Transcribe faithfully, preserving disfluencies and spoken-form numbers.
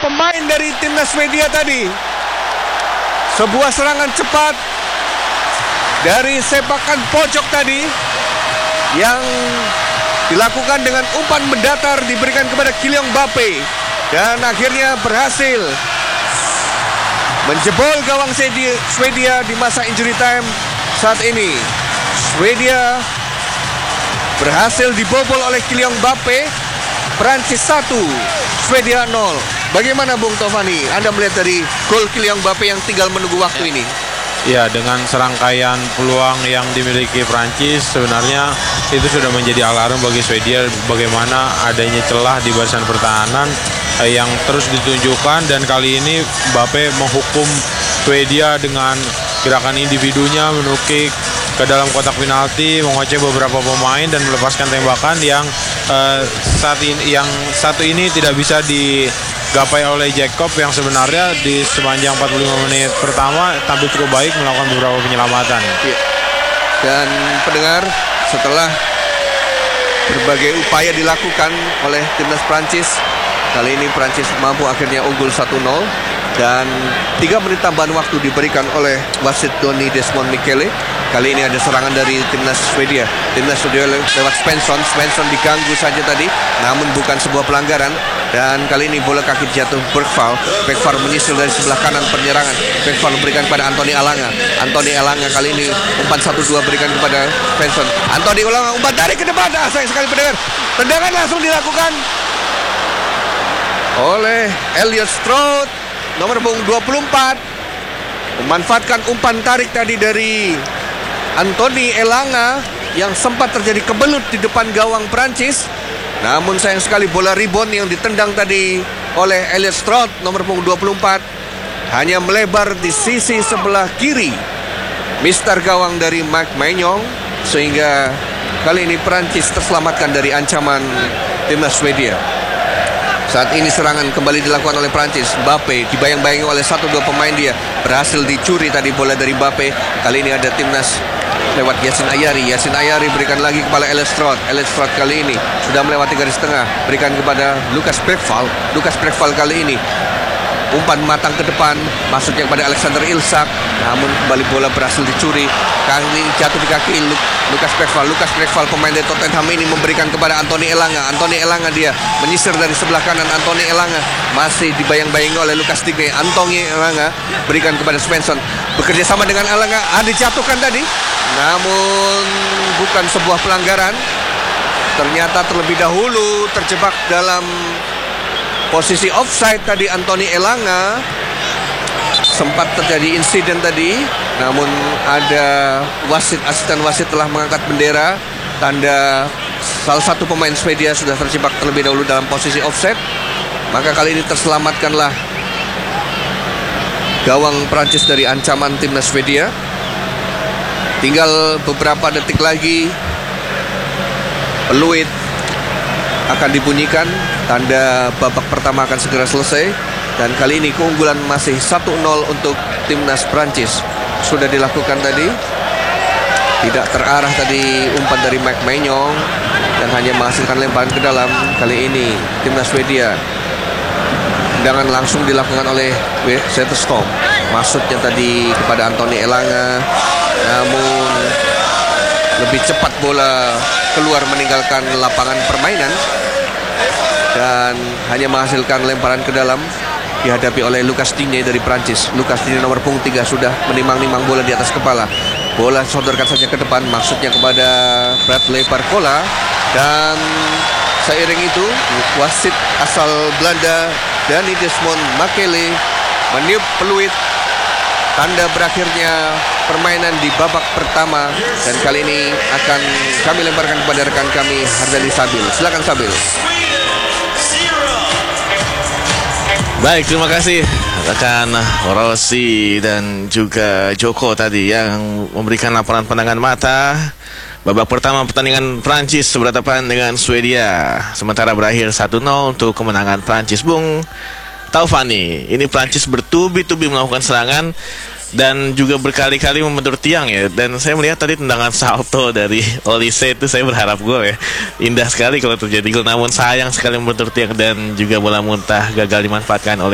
pemain dari timnas Swedia tadi. Sebuah serangan cepat dari sepakan pojok tadi yang dilakukan dengan umpan mendatar diberikan kepada Kylian Mbappe dan akhirnya berhasil menjebol gawang Swedia di masa injury time saat ini. Swedia berhasil dibobol oleh Kylian Mbappe. Prancis satu, Swedia nol. Bagaimana Bung Tovani, Anda melihat dari gol Kylian Mbappe yang tinggal menunggu waktu ini? Ya, dengan serangkaian peluang yang dimiliki Prancis, sebenarnya itu sudah menjadi alarm bagi Swedia bagaimana adanya celah di barisan pertahanan eh, yang terus ditunjukkan, dan kali ini Mbappe menghukum Swedia dengan gerakan individunya, menukik ke dalam kotak penalti, mengoceh beberapa pemain dan melepaskan tembakan yang eh, saat ini yang satu ini tidak bisa digapai oleh Jacob yang sebenarnya di sepanjang empat puluh lima menit pertama tampil cukup baik melakukan beberapa penyelamatan. Ya. Dan pendengar, setelah berbagai upaya dilakukan oleh timnas Prancis, kali ini Prancis mampu akhirnya unggul satu nol. Dan tiga menit tambahan waktu diberikan oleh wasit Donny Desmond Michele. Kali ini ada serangan dari timnas Swedia. Timnas Swedia lewat Svensson. Svensson diganggu saja tadi, namun bukan sebuah pelanggaran. Dan kali ini bola kaki jatuh Bergvall. Bergvall menyusul dari sebelah kanan penyerangan. Bergvall memberikan kepada Anthony Elanga. Anthony Elanga kali ini umpan satu dua berikan kepada Svensson. Anthony Elanga umpan tarik ke depan. Ah, sayang sekali pendengar. Tendangan langsung dilakukan oleh Elliot Stroud, nomor punggung dua puluh empat, memanfaatkan umpan tarik tadi dari Anthony Elanga yang sempat terjadi kebelut di depan gawang Prancis. Namun sayang sekali bola rebound yang ditendang tadi oleh Elliot Stroud, nomor punggung dua puluh empat, hanya melebar di sisi sebelah kiri mister gawang dari Mike Maignan, sehingga kali ini Prancis terselamatkan dari ancaman timnas Swedia. Saat ini serangan kembali dilakukan oleh Prancis. Mbappe dibayang-bayangi oleh satu dua pemain dia. Berhasil dicuri tadi bola dari Mbappe. Kali ini ada timnas lewat Yacine Ayari. Yacine Ayari berikan lagi kepada Elliot Stroud. Elliot Stroud kali ini sudah melewati garis tengah. Berikan kepada Lucas Bergvall. Lucas Bergvall kali ini umpan matang ke depan, masuknya kepada Alexander Isak. Namun kembali bola berhasil dicuri. Kali ini jatuh di kaki Lucas Bergvall. Lucas Bergvall pemain dari Tottenham ini memberikan kepada Anthony Elanga. Anthony Elanga dia menyisir dari sebelah kanan. Anthony Elanga masih dibayang-bayangi oleh Lucas Digne. Anthony Elanga berikan kepada Svensson. Bekerja sama dengan Elanga, ah, dijatuhkan tadi. Namun bukan sebuah pelanggaran. Ternyata terlebih dahulu terjebak dalam posisi offside tadi Anthony Elanga. Sempat terjadi insiden tadi, namun ada wasit, asisten wasit telah mengangkat bendera tanda salah satu pemain Swedia sudah terjebak terlebih dahulu dalam posisi offside. Maka kali ini terselamatkanlah gawang Prancis dari ancaman timnas Swedia. Tinggal beberapa detik lagi peluit akan dibunyikan, tanda babak pertama akan segera selesai. Dan kali ini keunggulan masih satu nol untuk timnas Prancis. Sudah dilakukan tadi, tidak terarah tadi umpan dari Mike Maignan dan hanya menghasilkan lemparan ke dalam. Kali ini timnas Swedia, tendangan langsung dilakukan oleh Zetterstrom. Maksudnya tadi kepada Anthony Elanga, namun lebih cepat bola keluar meninggalkan lapangan permainan dan hanya menghasilkan lemparan ke dalam, dihadapi oleh Lucas Digne dari Prancis. Lucas Digne nomor punggung tiga sudah menimang-nimang bola di atas kepala. Bola sodorkan saja ke depan, maksudnya kepada Bradley Barcola. Dan seiring itu wasit asal Belanda Donny Desmond Michele meniup peluit tanda berakhirnya permainan di babak pertama. Dan kali ini akan kami lemparkan kepada rekan kami Hardani Sabil. Silakan Sabil. Baik, terima kasih rekan Rossi dan juga Joko tadi yang memberikan laporan pandangan mata. Babak pertama pertandingan Prancis berhadapan dengan Swedia, sementara berakhir satu nol untuk kemenangan Prancis. Bung Taufani, ini Prancis bertubi-tubi melakukan serangan dan juga berkali-kali membentur tiang ya. Dan saya melihat tadi tendangan salto dari Olise itu, saya berharap gol ya. Indah sekali kalau terjadi gol, namun sayang sekali membentur tiang dan juga bola muntah gagal dimanfaatkan oleh